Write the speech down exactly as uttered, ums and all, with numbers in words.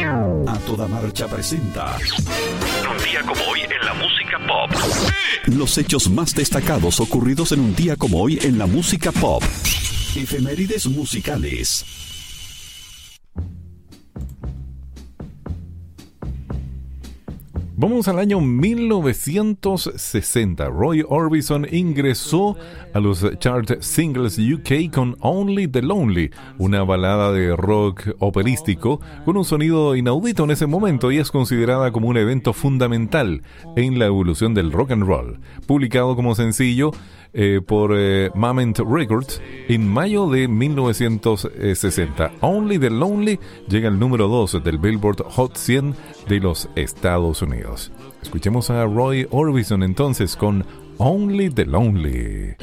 A Toda Marcha presenta Un día como hoy en la música pop. los hechos más destacados ocurridos en un día como hoy en la música pop. Efemérides musicales. Vamos al año mil novecientos sesenta. Roy Orbison ingresó a los chart singles U K con Only the Lonely, una balada de rock operístico con un sonido inaudito en ese momento y es considerada como un evento fundamental en la evolución del rock and roll. Publicado como sencillo eh, por eh, Mammoth Records en mayo de mil novecientos sesenta. Only the Lonely llega al número dos del Billboard Hot cien de los Estados Unidos. Escuchemos a Roy Orbison entonces con Only the Lonely.